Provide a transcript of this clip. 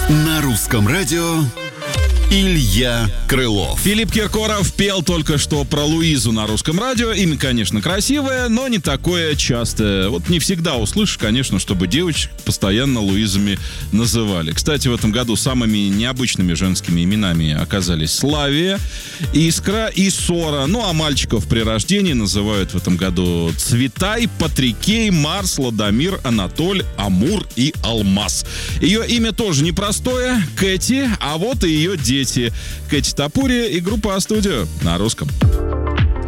На русском радио Илья Крылов. Филипп Киркоров пел только что про Луизу на русском радио. Имя, конечно, красивое, но не такое частое. Вот не всегда услышишь, конечно, чтобы девочек постоянно Луизами называли. Кстати, в этом году самыми необычными женскими именами оказались Славия, Искра и Сора. Ну, а мальчиков при рождении называют в этом году Цветай, Патрикей, Марс, Ладомир, Анатоль, Амур и Алмаз. Ее имя тоже непростое, Кэти, а вот и ее дети. Кэти Топурия и группа А-студио на русском.